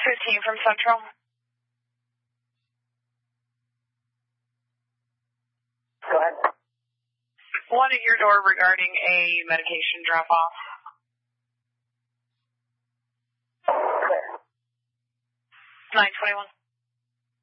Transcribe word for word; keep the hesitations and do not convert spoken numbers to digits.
fifteen from Central. Go ahead. One at your door regarding a medication drop-off. Clear. nine twenty-one.